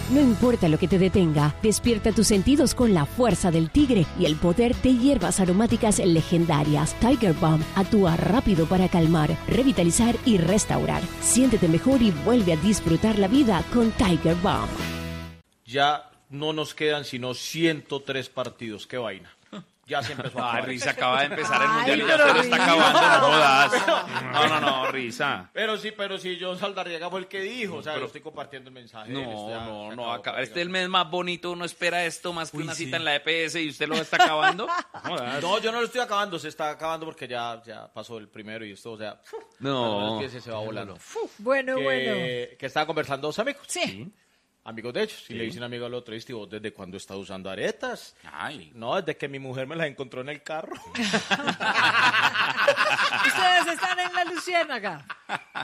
No importa lo que te detenga, despierta tus sentidos con la fuerza del tigre y el poder de hierbas aromáticas legendarias. Tiger Balm actúa rápido para calmar, revitalizar y restaurar. Siéntete mejor y vuelve a disfrutar la vida con Tiger Balm. Ya no nos quedan sino 103 partidos. ¡Qué vaina! Ya se empezó a acabar. Risa, acaba de empezar el Mundial y ya se lo está acabando, no jodas. No, Risa. Pero sí, John Saldarriaga fue el que dijo, o sea, yo estoy compartiendo el mensaje. No, este es el mes más bonito, uno espera esto más que una cita en la EPS y usted lo está acabando. No, yo no lo estoy acabando, se está acabando porque ya pasó el primero y esto, o sea, no. Se va volando. Bueno. Que estaba conversando dos amigos. Sí. Amigos de ellos, y le dice un amigo al otro, y ¿vos desde cuándo estás usando aretas? Ay. No, desde que mi mujer me las encontró en el carro. Ustedes están en La Luciérnaga.